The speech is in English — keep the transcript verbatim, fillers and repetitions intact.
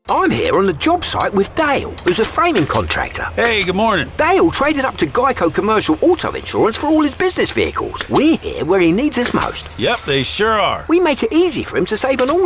I'm here on the job site with Dale, who's a framing contractor. Hey, good morning. Dale traded up to Geico Commercial Auto Insurance for all his business vehicles. We're here where he needs us most. Yep, they sure are. We make it easy for him to save on all